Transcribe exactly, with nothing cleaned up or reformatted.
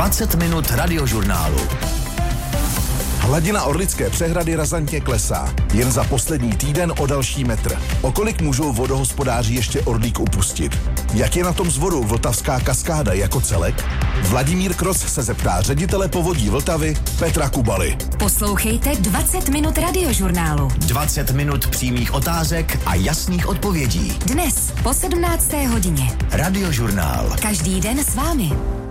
dvacet minut radiožurnálu. Hladina Orlické přehrady razantně klesá. Jen za poslední týden o další metr. O kolik můžou vodohospodáři ještě Orlík upustit? Jak je na tom s vodou Vltavská kaskáda jako celek? Vladimír Kros se zeptá ředitele Povodí Vltavy Petra Kubaly. Poslouchejte dvacet minut radiožurnálu. dvacet minut přímých otázek a jasných odpovědí. Dnes po sedmnácté hodině. Radiožurnál. Každý den s vámi.